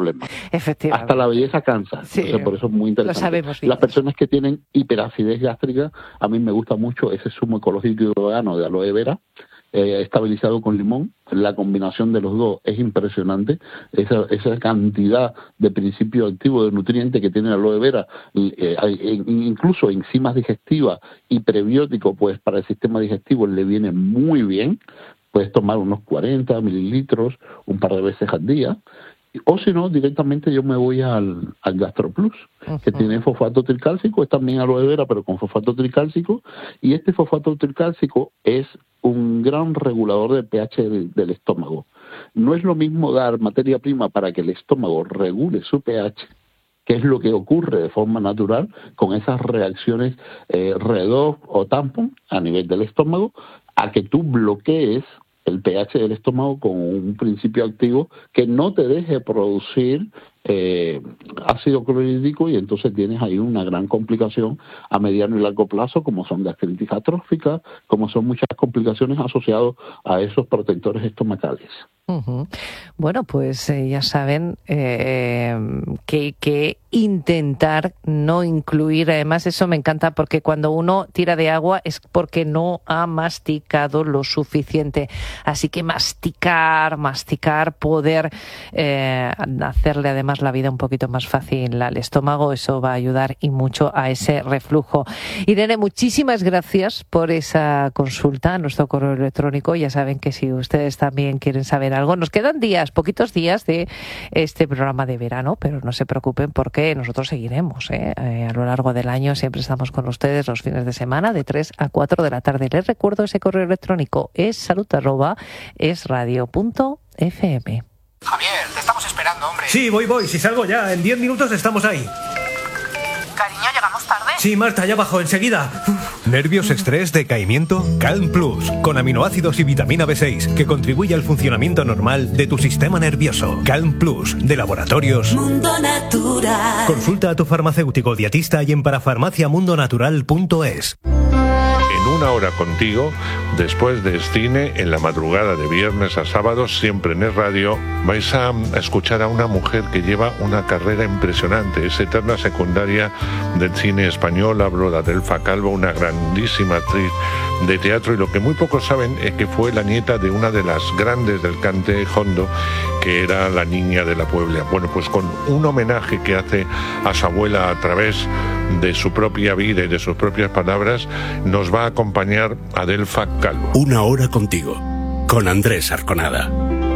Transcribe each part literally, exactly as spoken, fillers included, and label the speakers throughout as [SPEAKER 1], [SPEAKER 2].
[SPEAKER 1] problemas.
[SPEAKER 2] Efectivamente.
[SPEAKER 1] Hasta la belleza cansa.
[SPEAKER 2] Sí,
[SPEAKER 1] Entonces, por eso es muy interesante.
[SPEAKER 2] lo sabemos bien.
[SPEAKER 1] Las personas que tienen hiperacidez gástrica, a mí me gusta mucho ese zumo ecológico y vegano de aloe vera, eh, estabilizado con limón. La combinación de los dos es impresionante. Esa, esa cantidad de principio activo, de nutrientes que tiene la aloe vera, eh, incluso enzimas digestivas y prebióticos, pues para el sistema digestivo le viene muy bien. Puedes tomar unos cuarenta mililitros un par de veces al día. O si no, directamente yo me voy al, al GastroPlus, uh-huh. que tiene fosfato tricálcico, es también aloe vera, pero con fosfato tricálcico. Y este fosfato tricálcico es un gran regulador del pH del, del estómago. No es lo mismo dar materia prima para que el estómago regule su pH, que es lo que ocurre de forma natural con esas reacciones eh, redox o tampon a nivel del estómago, a que tú bloquees el pH del estómago con un principio activo que no te deje producir eh, ácido clorhídrico, y entonces tienes ahí una gran complicación a mediano y largo plazo, como son gastritis atrófica, como son muchas complicaciones asociadas a esos protectores estomacales.
[SPEAKER 2] Uh-huh. Bueno, pues eh, ya saben eh, que, que intentar no incluir, además eso me encanta, porque cuando uno tira de agua es porque no ha masticado lo suficiente. Así que masticar, masticar, poder eh, hacerle además la vida un poquito más fácil al estómago, eso va a ayudar y mucho a ese reflujo. Irene, muchísimas gracias por esa consulta a nuestro correo electrónico. Ya saben que si ustedes también quieren saber algo, nos quedan días, poquitos días de este programa de verano, pero no se preocupen porque nosotros seguiremos ¿eh? Eh, a lo largo del año. Siempre estamos con ustedes los fines de semana de tres a cuatro de la tarde. Les recuerdo ese correo electrónico, es salud arroba es radio punto f m.
[SPEAKER 3] Javier, te estamos esperando, hombre.
[SPEAKER 4] Sí, voy, voy, si salgo ya, en diez minutos estamos ahí.
[SPEAKER 3] Cariño, ¿llegamos tarde?
[SPEAKER 4] Sí, Marta, ya bajo, enseguida.
[SPEAKER 5] ¿Nervios, estrés, decaimiento? Calm Plus, con aminoácidos y vitamina B seis, que contribuye al funcionamiento normal de tu sistema nervioso. Calm Plus, de Laboratorios
[SPEAKER 6] Mundo Natural.
[SPEAKER 5] Consulta a tu farmacéutico dietista y en parafarmacia mundo natural punto es.
[SPEAKER 7] Una hora contigo, después de cine, en la madrugada de viernes a sábado, siempre en Es Radio, vais a escuchar a una mujer que lleva una carrera impresionante, es eterna secundaria del cine español. Hablo de Adelfa Calvo, una grandísima actriz de teatro, y lo que muy pocos saben es que fue la nieta de una de las grandes del cante hondo, que era la Niña de la Puebla. Bueno, pues con un homenaje que hace a su abuela a través de su propia vida y de sus propias palabras, nos va a acompañar Adelfa Calvo.
[SPEAKER 8] Una hora contigo, con Andrés Arconada.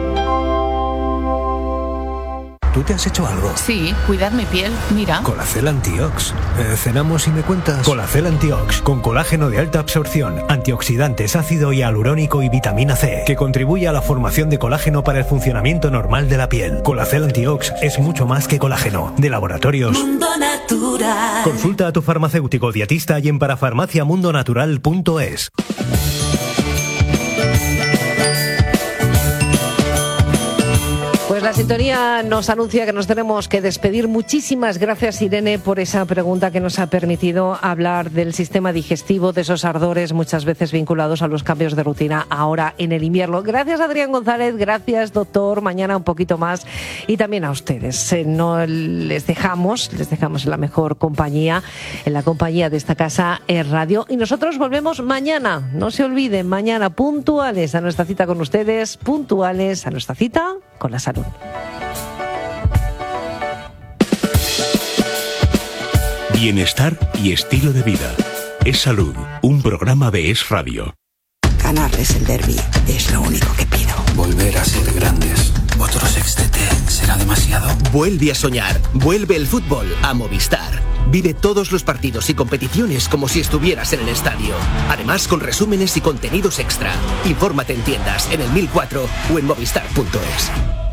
[SPEAKER 9] ¿Tú te has hecho algo?
[SPEAKER 10] Sí, cuidar mi piel, mira.
[SPEAKER 9] Colacel Antiox. Eh, ¿Cenamos y me cuentas?
[SPEAKER 5] Colacel Antiox, con colágeno de alta absorción, antioxidantes, ácido hialurónico y vitamina C, que contribuye a la formación de colágeno para el funcionamiento normal de la piel. Colacel Antiox es mucho más que colágeno. De Laboratorios
[SPEAKER 6] Mundo Natural.
[SPEAKER 5] Consulta a tu farmacéutico dietista y en parafarmacia mundo natural punto es.
[SPEAKER 2] Pues la sintonía nos anuncia que nos tenemos que despedir. Muchísimas gracias, Irene, por esa pregunta que nos ha permitido hablar del sistema digestivo, de esos ardores muchas veces vinculados a los cambios de rutina ahora en el invierno. Gracias, Adrián González, gracias, doctor. Mañana un poquito más. Y también a ustedes. No les dejamos, les dejamos en la mejor compañía, en la compañía de esta casa, Es Radio. Y nosotros volvemos mañana. No se olviden, mañana puntuales a nuestra cita con ustedes, puntuales a nuestra cita con la salud.
[SPEAKER 8] Bienestar y estilo de vida. Es Salud, un programa de Es Radio.
[SPEAKER 11] Ganarles el derbi es lo único que pido.
[SPEAKER 12] Volver a ser grandes. Otro sextete será demasiado.
[SPEAKER 13] Vuelve a soñar. Vuelve el fútbol a Movistar. Vive todos los partidos y competiciones como si estuvieras en el estadio. Además, con resúmenes y contenidos extra. Infórmate en tiendas, en el mil cuatro o en movistar punto es.